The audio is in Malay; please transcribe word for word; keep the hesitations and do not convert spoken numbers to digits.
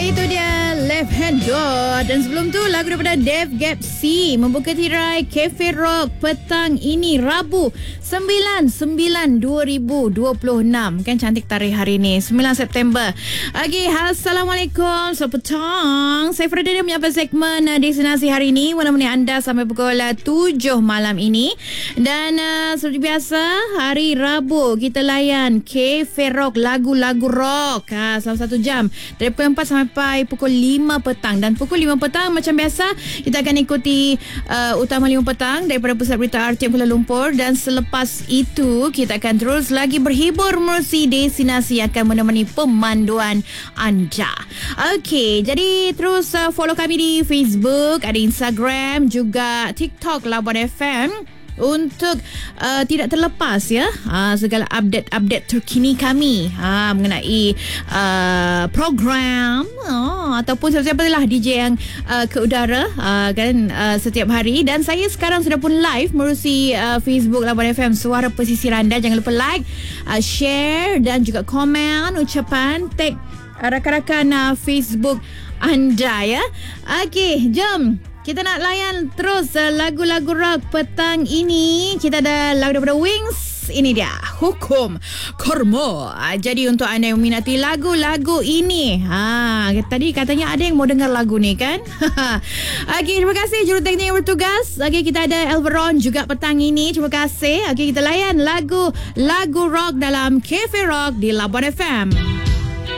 itu dia Left Hand God. Dan sebelum tu lagu daripada Dave Gapsi membuka tirai Cafe Rock petang ini Rabu sembilan sembilan dua ribu dua puluh enam. Kan cantik tarikh hari ni, sembilan September. Okay, Assalamualaikum, selamat petang. Saya Ferdinand menyapa segmen uh, destinasi hari ini, menemani anda sampai pukul uh, tujuh malam ini. Dan uh, seperti biasa hari Rabu kita layan Cafe Rock, lagu-lagu rock ha, selama satu jam dari pukul empat sampai pukul lima petang. Dan pukul lima petang macam biasa kita akan ikuti uh, Utama lima petang daripada Pusat Berita R T M Kuala Lumpur. Dan selepas itu kita akan terus lagi berhibur menerusi destinasi yang akan menemani pemanduan anda. Okey, jadi terus uh, follow kami di Facebook, ada Instagram, juga TikTok Labuan F M untuk uh, tidak terlepas ya uh, segala update-update terkini kami uh, mengenai uh, program uh, ataupun siapa-siapa lah D J yang uh, ke udara uh, kan uh, setiap hari. Dan saya sekarang sudah pun live melalui uh, Facebook Labuan F M Suara Pesisir anda. Jangan lupa like, uh, share dan juga komen ucapan, tag uh, rakan-rakan uh, Facebook anda ya. Okey, jom kita nak layan terus uh, lagu-lagu rock petang ini. Kita ada lagu daripada Wings. Ini dia, Hukum Karma. Jadi untuk anda yang minati lagu-lagu ini, ha, tadi katanya ada yang mau dengar lagu ni kan? Okey, terima kasih juruteknik yang bertugas. Okey, kita ada Elveron juga petang ini. Terima kasih. Okey, kita layan lagu-lagu rock dalam Cafe Rock di Labuan F M.